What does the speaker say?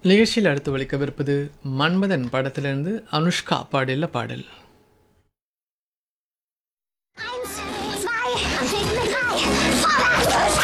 நிகழ்ச்சியில் அடுத்து ஒலிக்கவிருப்பது மன்மதன் படத்திலிருந்து அனுஷ்கா பாடியுள்ள பாடல். Eins, zwei, und hinten drei. Vorwärts!